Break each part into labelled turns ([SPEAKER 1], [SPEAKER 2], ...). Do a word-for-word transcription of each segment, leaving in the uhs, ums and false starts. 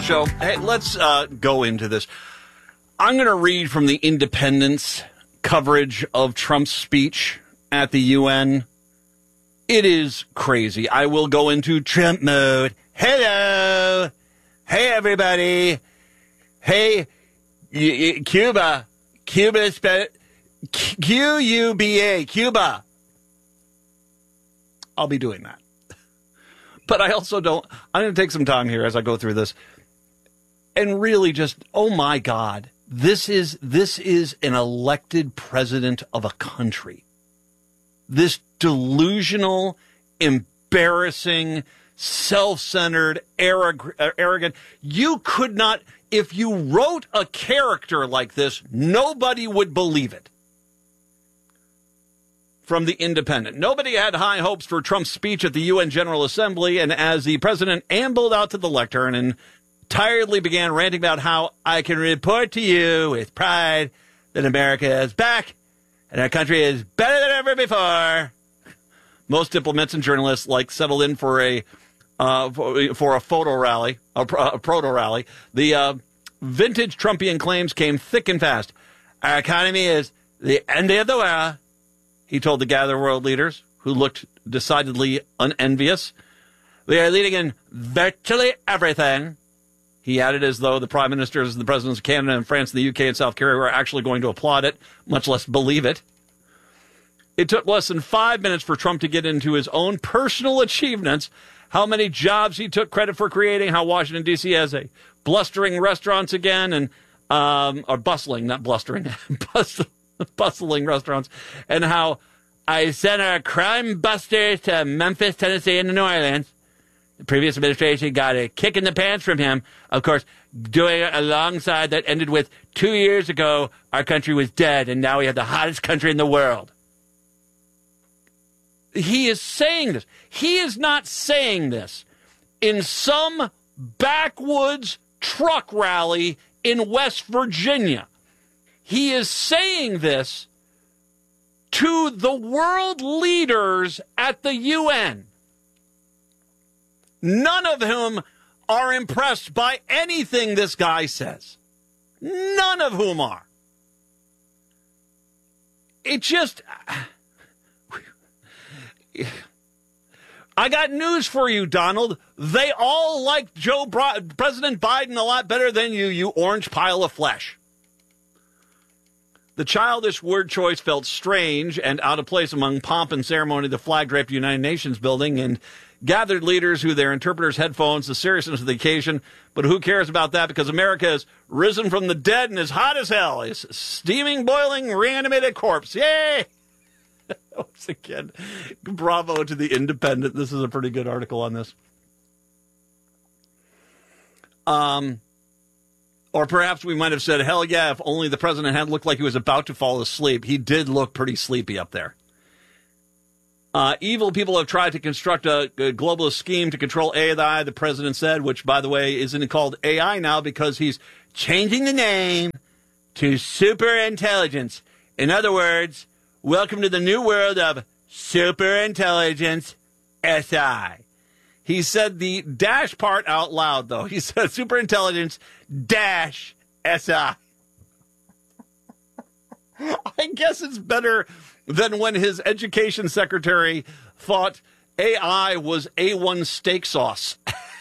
[SPEAKER 1] show. Hey, let's uh, go into this. I'm going to read from the Independent's coverage of Trump's speech at the U N. It is crazy. I will go into Trump mode. Hello. Hey, everybody. Hey, y- y- Cuba. Cuba, spe- Q U B A, Cuba. I'll be doing that. But I also don't, I'm going to take some time here as I go through this and really just, oh my God, this is, this is an elected president of a country. This delusional, embarrassing, self-centered, arrogant. You could not, if you wrote a character like this, nobody would believe it. From the Independent. Nobody had high hopes for Trump's speech at the U N General Assembly, and as the president ambled out to the lectern and tiredly began ranting about how I can report to you with pride that America is back and our country is better than ever before, most diplomats and journalists like settled in for a uh, for, for a photo rally, a, a proto rally. The uh, vintage Trumpian claims came thick and fast. Our economy is the envy of the world, he told the gathered world leaders, who looked decidedly unenvious. We are leading in virtually everything, he added, as though the prime ministers and the presidents of Canada and France and the U K and South Korea were actually going to applaud it, much less believe it. It took less than five minutes for Trump to get into his own personal achievements, how many jobs he took credit for creating, how Washington, D C has a blustering restaurants again, and um, or bustling, not blustering, bustling. bustling restaurants, and how I sent our crime busters to Memphis, Tennessee, and New Orleans. The previous administration got a kick in the pants from him, of course, doing it alongside that ended with two years ago, our country was dead, and now we have the hottest country in the world. He is saying this. He is not saying this in some backwoods truck rally in West Virginia. He is saying this to the world leaders at the U N, none of whom are impressed by anything this guy says. None of whom are. It just... I got news for you, Donald. They all like Joe Bro- President Biden a lot better than you, you orange pile of flesh. The childish word choice felt strange and out of place among pomp and ceremony of the flag-draped United Nations building and gathered leaders who their interpreters' headphones, the seriousness of the occasion. But who cares about that? Because America has risen from the dead and is hot as hell. Is steaming, boiling, reanimated corpse. Yay! Once again, bravo to the Independent. This is a pretty good article on this. Um... Or perhaps we might have said, hell yeah, if only the president had looked like he was about to fall asleep. He did look pretty sleepy up there. Uh, evil people have tried to construct a, a globalist scheme to control A I, the president said, which, by the way, isn't called A I now because he's changing the name to superintelligence. In other words, welcome to the new world of superintelligence S I. He said the dash part out loud, though. He said superintelligence dash S I. I guess it's better than when his education secretary thought A I was A one steak sauce.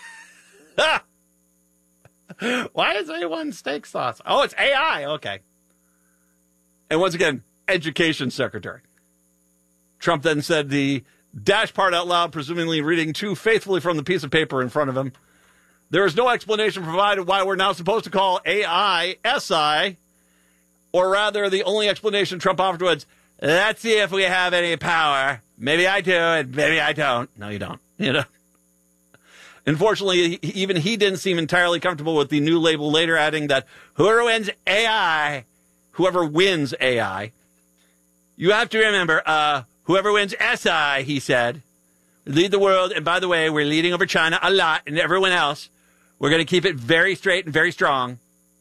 [SPEAKER 1] Why is A one steak sauce? Oh, it's A I. Okay. And once again, education secretary. Trump then said the dash part out loud, presumably reading too faithfully from the piece of paper in front of him. There is no explanation provided why we're now supposed to call A I S I, or rather, the only explanation Trump offered was, let's see if we have any power. Maybe I do, and maybe I don't. No, you don't. You know. Unfortunately, even he didn't seem entirely comfortable with the new label, later adding that whoever wins A I, whoever wins A I, you have to remember, uh, whoever wins S I, he said, lead the world. And by the way, we're leading over China a lot and everyone else. We're going to keep it very straight and very strong.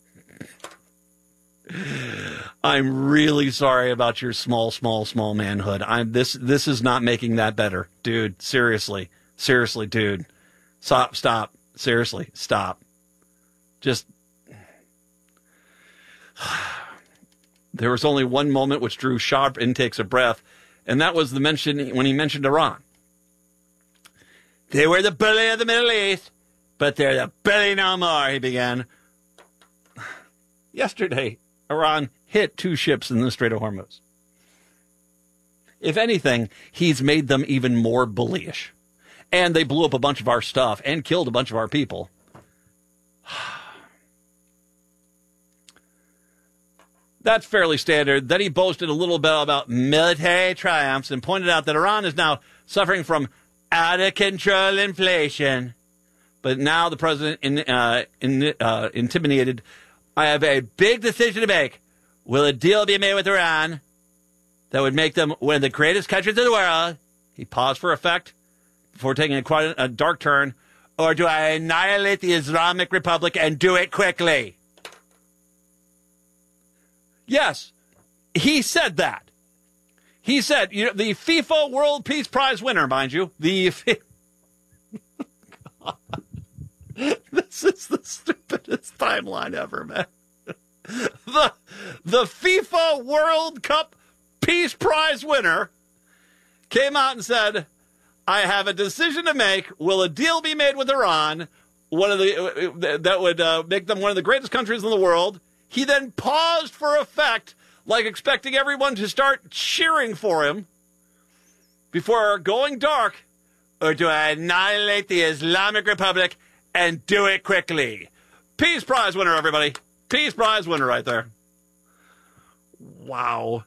[SPEAKER 1] I'm really sorry about your small, small, small manhood. I'm this. This is not making that better, dude. Seriously, seriously, dude. Stop, stop. Seriously, stop. just... There was only one moment which drew sharp intakes of breath, and that was the mention when he mentioned Iran. They were the bully of the Middle East, but they're the bully no more, he began. Yesterday, Iran hit two ships in the Strait of Hormuz. If anything, he's made them even more bullyish. And they blew up a bunch of our stuff and killed a bunch of our people. That's fairly standard. Then he boasted a little bit about military triumphs and pointed out that Iran is now suffering from out-of-control inflation. But now the president in, uh, in, uh, intimidated, I have a big decision to make. Will a deal be made with Iran that would make them one of the greatest countries in the world? He paused for effect before taking a quite a dark turn. Or do I annihilate the Islamic Republic and do it quickly? Yes, he said that. He said, you know, the FIFA World Peace Prize winner, mind you, the... God. This is the stupidest timeline ever, man. The, the FIFA World Cup Peace Prize winner came out and said, I have a decision to make. Will a deal be made with Iran, one of the that would uh, make them one of the greatest countries in the world? He then paused for effect, like expecting everyone to start cheering for him before going dark. Or do I annihilate the Islamic Republic and do it quickly? Peace Prize winner, everybody. Peace Prize winner right there. Wow.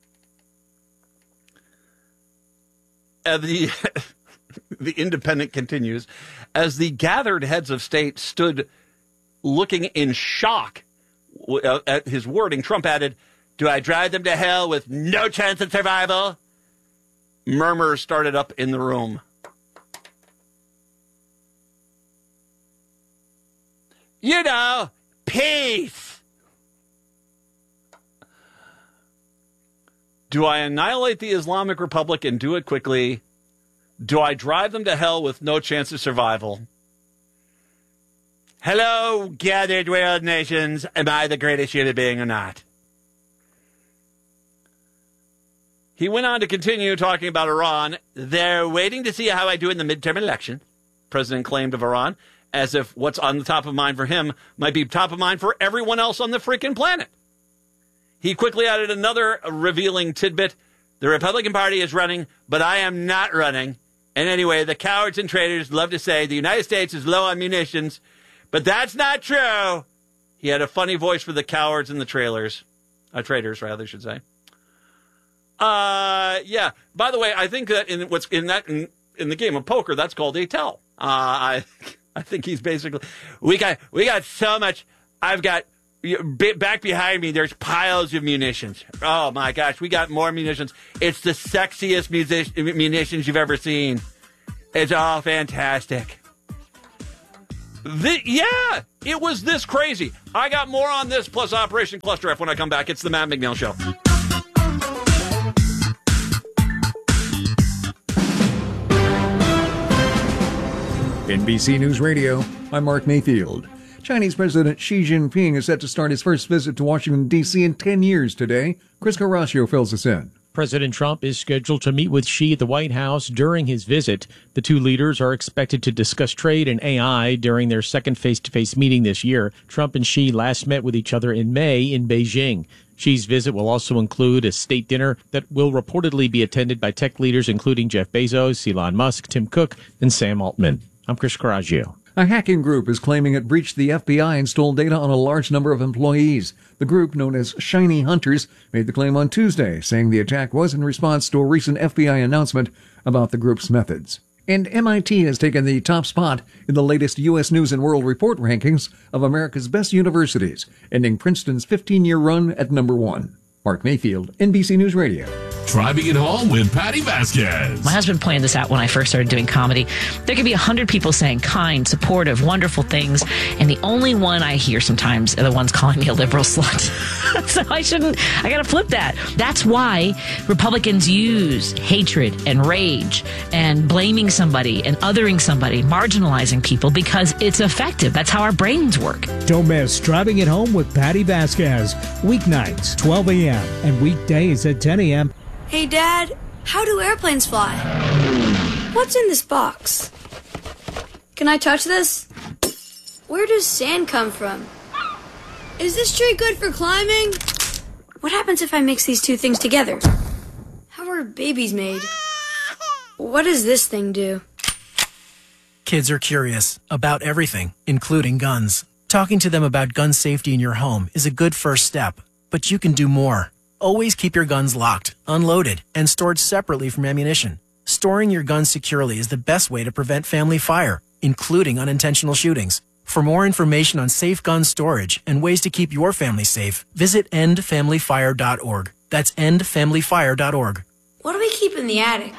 [SPEAKER 1] And the, the Independent continues. As the gathered heads of state stood looking in shock at his wording, Trump added, do I drive them to hell with no chance of survival? Murmurs started up in the room. You know, peace. Do I annihilate the Islamic Republic and do it quickly? Do I drive them to hell with no chance of survival? Hello, gathered world nations. Am I the greatest human being or not? He went on to continue talking about Iran. They're waiting to see how I do in the midterm election, the president claimed of Iran, as if what's on the top of mind for him might be top of mind for everyone else on the freaking planet. He quickly added another revealing tidbit. The Republican Party is running, but I am not running. And anyway, the cowards and traitors love to say the United States is low on munitions, but that's not true. He had a funny voice for the cowards and the trailers. Uh, traitors, rather, I should say. Uh, yeah. By the way, I think that in what's in that in, in the game of poker, that's called a tell. Uh, I I think he's basically we got we got so much. I've got back behind me. There's piles of munitions. Oh my gosh, we got more munitions. It's the sexiest music, munitions you've ever seen. It's all fantastic. The, yeah, it was this crazy. I got more on this plus Operation Cluster F when I come back. It's the Matt McNeil Show.
[SPEAKER 2] N B C News Radio, I'm Mark Mayfield. Chinese President Xi Jinping is set to start his first visit to Washington, D C in ten years today. Chris Carrascio fills us in.
[SPEAKER 3] President Trump is scheduled to meet with Xi at the White House during his visit. The two leaders are expected to discuss trade and A I during their second face-to-face meeting this year. Trump and Xi last met with each other in May in Beijing. Xi's visit will also include a state dinner that will reportedly be attended by tech leaders including Jeff Bezos, Elon Musk, Tim Cook, and Sam Altman. I'm Chris Carrascio.
[SPEAKER 2] A hacking group is claiming it breached the F B I and stole data on a large number of employees. The group, known as Shiny Hunters, made the claim on Tuesday, saying the attack was in response to a recent F B I announcement about the group's methods. And M I T has taken the top spot in the latest U S News and World Report rankings of America's best universities, ending Princeton's fifteen-year run at number one. Mark Mayfield, N B C News Radio.
[SPEAKER 4] Driving it home with Patty Vasquez.
[SPEAKER 5] My husband planned this out when I first started doing comedy. There could be a hundred people saying kind, supportive, wonderful things, and the only one I hear sometimes are the ones calling me a liberal slut. So I shouldn't, I got to flip that. That's why Republicans use hatred and rage and blaming somebody and othering somebody, marginalizing people, because it's effective. That's how our brains work.
[SPEAKER 6] Don't miss Driving It Home with Patty Vasquez. Weeknights, twelve a.m. and weekdays at ten a.m.
[SPEAKER 7] Hey, Dad, how do airplanes fly? What's in this box? Can I touch this? Where does sand come from? Is this tree good for climbing? What happens if I mix these two things together? How are babies made? What does this thing do?
[SPEAKER 8] Kids are curious about everything, including guns. Talking to them about gun safety in your home is a good first step, but you can do more. Always keep your guns locked, unloaded, and stored separately from ammunition. Storing your guns securely is the best way to prevent family fire, including unintentional shootings. For more information on safe gun storage and ways to keep your family safe, visit end family fire dot org. That's end family fire dot org.
[SPEAKER 7] What do we keep in the attic?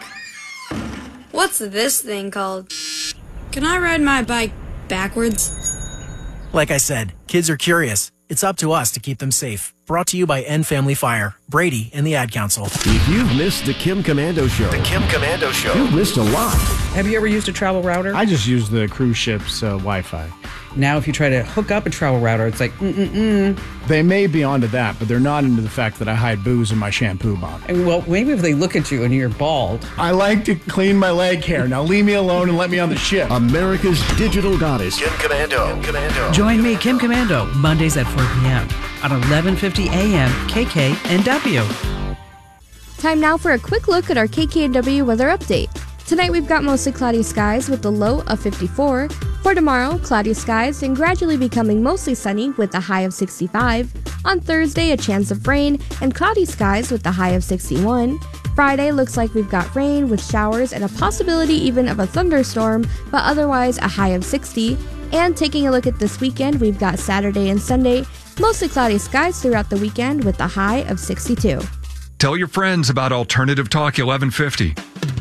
[SPEAKER 7] What's this thing called? Can I ride my bike backwards?
[SPEAKER 8] Like I said, kids are curious. It's up to us to keep them safe. Brought to you by End Family Fire, Brady, and the Ad Council.
[SPEAKER 9] If you've missed the Kim Komando Show, the Kim Komando Show, you've missed a lot.
[SPEAKER 10] Have you ever used a travel router?
[SPEAKER 11] I just use the cruise ship's uh, Wi-Fi.
[SPEAKER 10] Now, if you try to hook up a travel router, it's like, mm-mm-mm.
[SPEAKER 11] They may be onto that, but they're not into the fact that I hide booze in my shampoo bottle.
[SPEAKER 10] I mean, well, maybe if they look at you and you're bald.
[SPEAKER 11] I like to clean my leg hair. Now leave me alone and let me on the ship.
[SPEAKER 9] America's digital goddess, Kim Komando. Kim Komando.
[SPEAKER 12] Join me, Kim Komando, Mondays at four p.m. on eleven fifty a.m. K K N W.
[SPEAKER 13] Time now for a quick look at our K K N W weather update. Tonight we've got mostly cloudy skies with a low of fifty-four. For tomorrow, cloudy skies and gradually becoming mostly sunny with a high of sixty-five. On Thursday, a chance of rain and cloudy skies with a high of sixty-one. Friday looks like we've got rain with showers and a possibility even of a thunderstorm, but otherwise a high of sixty. And taking a look at this weekend, we've got Saturday and Sunday, mostly cloudy skies throughout the weekend with a high of sixty-two.
[SPEAKER 14] Tell your friends about Alternative Talk eleven fifty.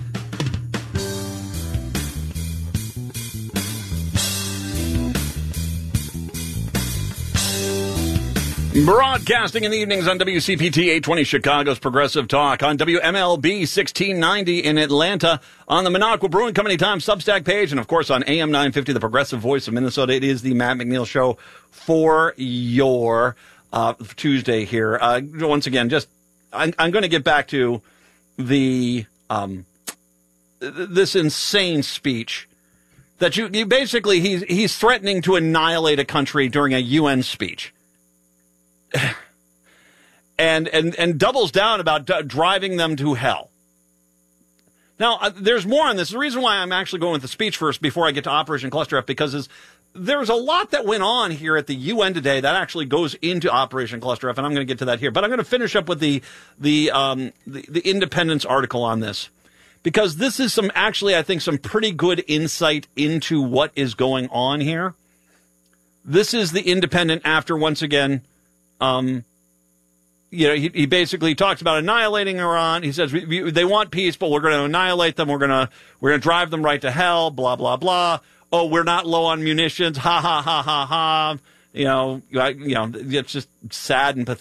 [SPEAKER 1] Broadcasting in the evenings on W C P T eight twenty Chicago's Progressive Talk, on W M L B sixteen ninety in Atlanta, on the Minocqua Brewing Company Times Substack page, and of course on A M nine fifty, the Progressive Voice of Minnesota. It is the Matt McNeil Show for your uh, Tuesday here. Uh, once again, just I'm, I'm going to get back to the um, this insane speech that you, you basically he's he's threatening to annihilate a country during a U N speech. And, and and doubles down about d- driving them to hell. Now, uh, there's more on this. The reason why I'm actually going with the speech first before I get to Operation Cluster F, because is there's a lot that went on here at the U N today that actually goes into Operation Cluster F, and I'm going to get to that here. But I'm going to finish up with the the um the, the Independence article on this, because this is some actually I think some pretty good insight into what is going on here. This is the Independent after once again. Um, you know, he, he basically talks about annihilating Iran. He says we, we, they want peace, but we're going to annihilate them. We're going to we're going to drive them right to hell. Blah blah blah. Oh, we're not low on munitions. Ha ha ha ha ha. You know, you know, it's just sad and